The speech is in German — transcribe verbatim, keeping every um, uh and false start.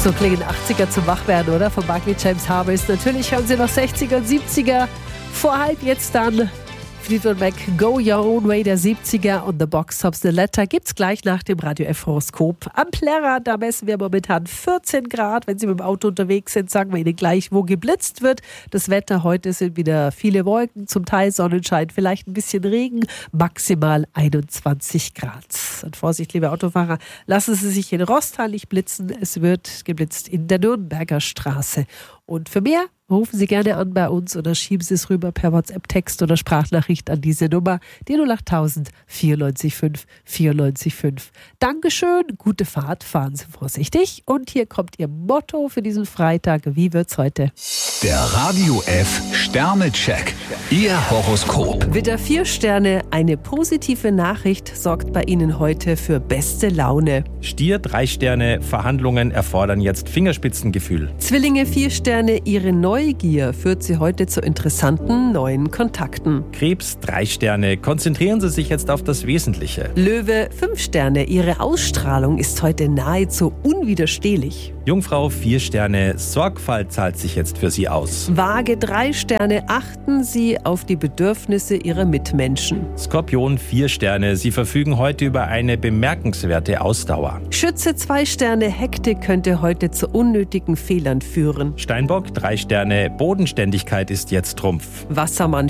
So klingen achtziger zum Wachwerden, oder? Von Barclay James Harvest. Natürlich hören Sie noch sechziger und siebziger. Vor halb jetzt dann Fleetwood Mac, Go Your Own Way der siebziger und The Box Tops The Letter gibt's gleich nach dem Radio F Horoskop. Am Plärrer, da messen wir momentan vierzehn Grad. Wenn Sie mit dem Auto unterwegs sind, sagen wir Ihnen gleich, wo geblitzt wird. Das Wetter heute sind wieder viele Wolken, zum Teil Sonnenschein, vielleicht ein bisschen Regen, maximal einundzwanzig Grad. Und Vorsicht, liebe Autofahrer, lassen Sie sich in Rostal nicht blitzen. Es wird geblitzt in der Nürnberger Straße. Und für mehr rufen Sie gerne an bei uns oder schieben Sie es rüber per WhatsApp-Text oder Sprachnachricht an diese Nummer, die null acht null null vierundneunzig fünf vierundneunzig fünf. Dankeschön, gute Fahrt, fahren Sie vorsichtig. Und hier kommt Ihr Motto für diesen Freitag. Wie wird's heute? Der Radio F Sternecheck. Ihr Horoskop. Widder vier Sterne, eine positive Nachricht sorgt bei Ihnen heute für beste Laune. Stier drei Sterne, Verhandlungen erfordern jetzt Fingerspitzengefühl. Zwillinge vier Sterne, Ihre Neugier führt Sie heute zu interessanten neuen Kontakten. Krebs drei Sterne, konzentrieren Sie sich jetzt auf das Wesentliche. Löwe fünf Sterne, Ihre Ausstrahlung ist heute nahezu unwiderstehlich. Jungfrau vier Sterne, Sorgfalt zahlt sich jetzt für Sie aus. Waage drei Sterne, achten Sie auf die Bedürfnisse Ihrer Mitmenschen. Skorpion vier Sterne, Sie verfügen heute über eine bemerkenswerte Ausdauer. Schütze zwei Sterne, Hektik könnte heute zu unnötigen Fehlern führen. Steinbock drei Sterne, Bodenständigkeit ist jetzt Trumpf. Wassermann